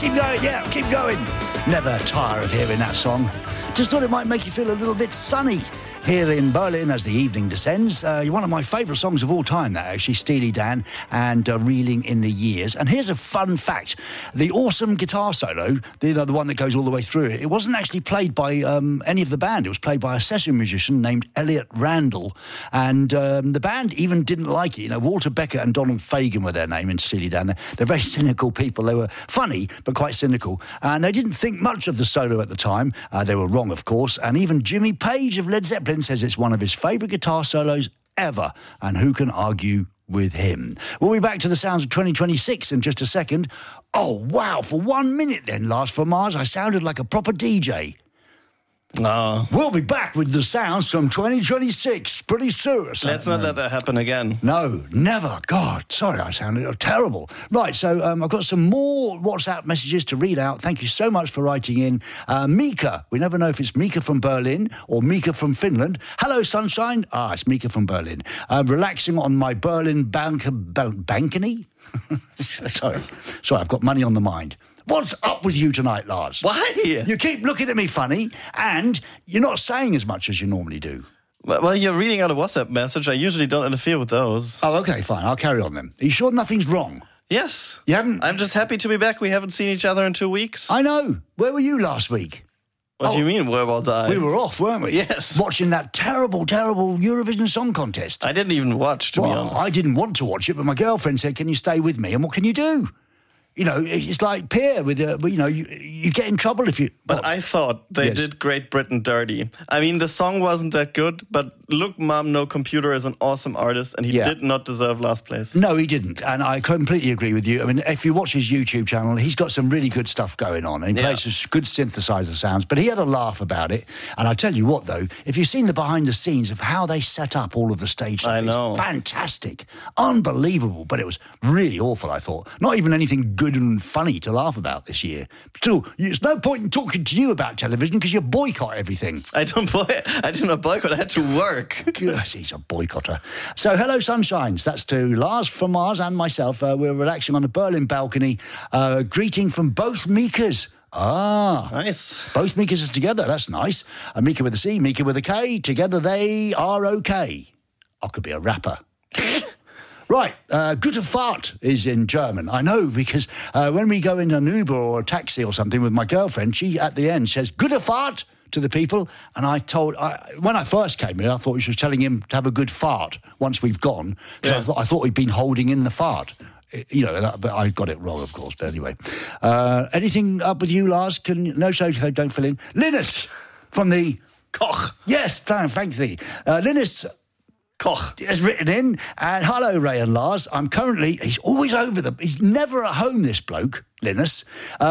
Keep going, yeah, keep going. Never tire of hearing that song. Just thought it might make you feel a little bit sunny here in Berlin as the evening descends. One of my favourite songs of all time, that actually, Steely Dan and Reeling in the Years. And here's a fun fact. The awesome guitar solo, the one that goes all the way through it, it wasn't actually played by any of the band. It was played by a session musician named Elliot Randall. And the band even didn't like it. You know, Walter Becker and Donald Fagen were their name in Steely Dan. They're very cynical people. They were funny, but quite cynical. And they didn't think much of the solo at the time. They were wrong, of course. And even Jimmy Page of Led Zeppelin says it's one of his favourite guitar solos ever, and who can argue with him? We'll be back to the sounds of 2026 in just a second. Oh, wow, for 1 minute then, Lars from Mars, I sounded like a proper DJ. We'll be back with the sounds from 2026 pretty soon. Let's not let that happen again. No, never. God, sorry, I sounded terrible. Right, so I've got some more WhatsApp messages to read out. Thank you so much for writing in. Mika, we never know if it's Mika from Berlin or Mika from Finland. Hello, sunshine. It's Mika from Berlin. Relaxing on my Berlin balcony. Sorry, I've got money on the mind. What's up with you tonight, Lars? Why? You keep looking at me funny, and you're not saying as much as you normally do. Well, you're reading out a WhatsApp message. I usually don't interfere with those. Oh, okay, fine. I'll carry on then. Are you sure nothing's wrong? Yes. You haven't? I'm just happy to be back. We haven't seen each other in 2 weeks. I know. Where were you last week? What do you mean, where was I? We were off, weren't we? Yes. Watching that terrible, terrible Eurovision Song Contest. I didn't even watch, to be honest. I didn't want to watch it, but my girlfriend said, can you stay with me? And what can you do? You know, it's like Pierre with, you get in trouble if you... But I thought they did Great Britain dirty. I mean, the song wasn't that good, but Look, Mom, No Computer is an awesome artist, and he did not deserve last place. No, he didn't, and I completely agree with you. I mean, if you watch his YouTube channel, he's got some really good stuff going on, and he plays some good synthesizer sounds, but he had a laugh about it. And I tell you what, though, if you've seen the behind the scenes of how they set up all of the stage stuff, it's fantastic, unbelievable, but it was really awful, I thought. Not even anything good and funny to laugh about this year. Still, it's no point in talking to you about television because you boycott everything. I did not boycott. I had to work. Gosh, he's a boycotter. So, hello, sunshines. That's to Lars from Mars and myself. We're relaxing on a Berlin balcony. Greeting from both Mikas. Nice. Both Mikas are together. That's nice. A Mika with a C, Mika with a K. Together they are okay. I could be a rapper. Right, Gute Fahrt is in German. I know, because when we go in an Uber or a taxi or something with my girlfriend, she, at the end, says, Gute Fahrt to the people. And when I first came here, I thought she was telling him to have a good fart once we've gone. Because I thought he'd been holding in the fart. You know, but I got it wrong, of course. But anyway. Anything up with you, Lars? No, don't fill in. Linus from the... Koch. Yes, thank thee. Linus... Koch has written in, and hello, Ray and Lars. He's always he's never at home, this bloke, Linus.